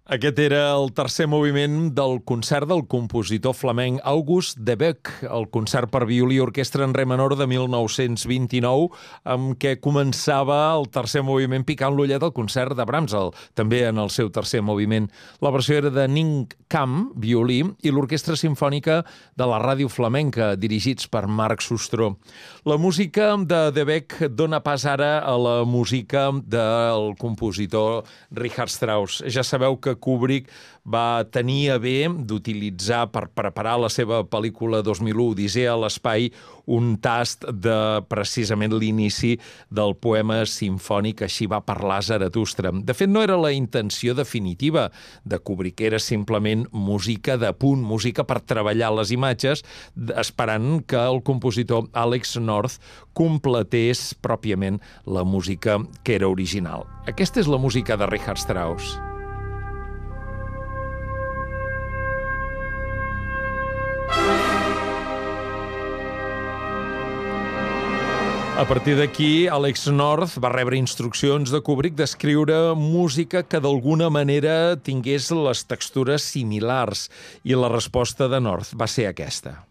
Aquest era el tercer moviment del concert del compositor flamenc August Debuck, el concert per violí i orquestra en re menor de 1929, amb què començava el tercer moviment picant l'ullet al concert de Brahms, també en el seu tercer moviment. La versió era de Ning Kam, violí, i l'Orquestra Simfònica de la Ràdio Flamenca, dirigits per Marc Sustró. La música de Debuck dona pas ara a la música del compositor Richard Strauss. Ja sabeu que Kubrick va tenir a bé d'utilitzar per preparar la seva pel·lícula 2001, Odissea a l'espai, un tast de precisament l'inici del poema simfònic Així va parlar Zaratustra. De fet, no era la intenció definitiva de Kubrick, era simplement música de punt, música per treballar les imatges, esperant que el compositor Alex North completés pròpiament la música que era original. Aquesta és la música de Richard Strauss. A partir d'aquí, Alex North va rebre instruccions de Kubrick d'escriure música que d'alguna manera tingués les textures similars, i la resposta de North va ser aquesta.